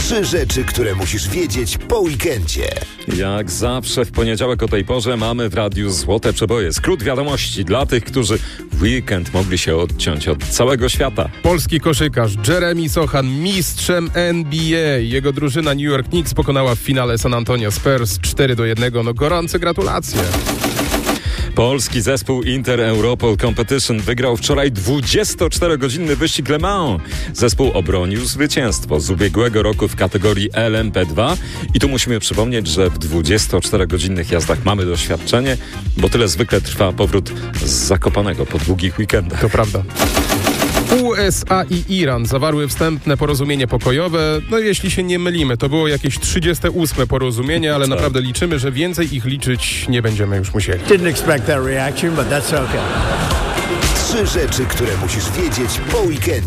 3 rzeczy, które musisz wiedzieć po weekendzie. Jak zawsze w poniedziałek o tej porze mamy w radiu Złote Przeboje. Skrót wiadomości dla tych, którzy w weekend mogli się odciąć od całego świata. Polski koszykarz Jeremy Sochan mistrzem NBA. Jego drużyna New York Knicks pokonała w finale San Antonio Spurs 4-1. No gorące gratulacje. Polski zespół Inter Europol Competition wygrał wczoraj 24-godzinny wyścig Le Mans. Zespół obronił zwycięstwo z ubiegłego roku w kategorii LMP2 i tu musimy przypomnieć, że w 24-godzinnych jazdach mamy doświadczenie, bo tyle zwykle trwa powrót z Zakopanego po długich weekendach. To prawda. USA i Iran zawarły wstępne porozumienie pokojowe. No jeśli się nie mylimy, to było jakieś 38 porozumienie, ale naprawdę liczymy, że więcej ich liczyć nie będziemy już musieli. Didn't expect that reaction, but that's okay. 3 rzeczy, które musisz wiedzieć po weekendzie.